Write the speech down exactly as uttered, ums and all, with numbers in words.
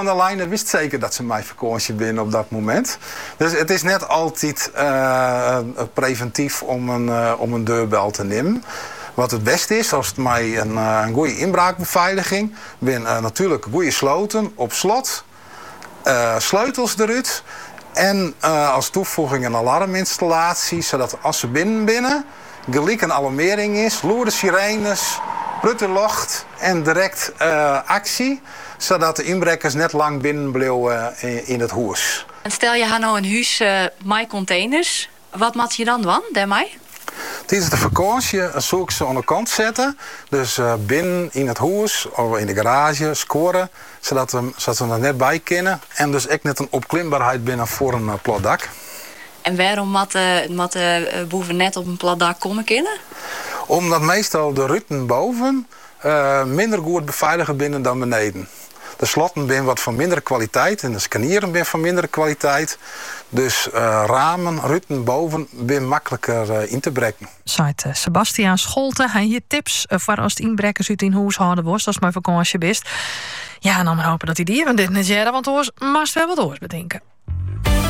aan de lijn, dan wist zeker dat ze mij vakantie binnen op dat moment. Dus het is net altijd uh, preventief om een, uh, om een deurbel te nemen. Wat het beste is, als het mij een, uh, een goede inbraakbeveiliging, ben uh, natuurlijk goede sloten op slot, uh, sleutels eruit en uh, als toevoeging een alarminstallatie, zodat als ze binnen binnen, gelijk een alarmering is, loerde sirenes, prutterlocht en direct uh, actie, zodat de inbrekers net lang binnen bleven in, in het huis. En stel je nou een huis uh, met containers, wat moet je dan doen daarmee? Tijdens de vakantie zou ik ze aan de kant zetten. Dus uh, binnen in het huis of in de garage scoren, zodat, we, zodat ze er net bij kunnen. En dus ook net een opklimbaarheid binnen voor een uh, plat dak. En waarom moet de uh, boven net op een plat dak komen kunnen? Omdat meestal de ruiten boven uh, minder goed beveiligen binnen dan beneden. De slotten zijn wat van mindere kwaliteit en de scanieren zijn van mindere kwaliteit. Dus uh, ramen, ruiten boven zijn makkelijker uh, in te breken. Zait uh, Sebastiaan Scholte. Hij hier tips uh, voor als het inbrekkers uit in huis houden worst. Dat is mijn vakantie best. Ja, en dan maar hopen dat hij die van dit net zeggen, want hoors, maar wel wat oors bedenken.